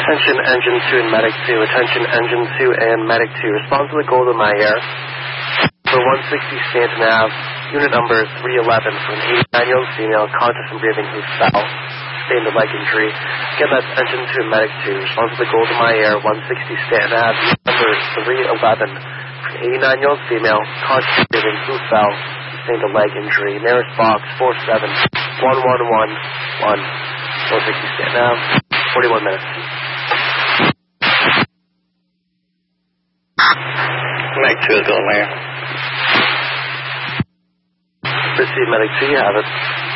Attention Engine 2 and Medic 2. Attention Engine 2 and Medic 2. Respond to the Golden Mile for 160 Stanton Ave. Unit number 311 for an 89-year-old female, conscious and breathing, who fell, sustained a leg injury. Again, that's Engine 2 and Medic 2. Respond to the Golden Mile, 160 Stanton Ave. Unit number 311 for an 89-year-old female, conscious and breathing, who fell, sustained a leg injury. Nearest box 47111, 160 Stanton Ave. 41 minutes. Medic 2 is Golden Mile. Proceed, Medic 2, you have it.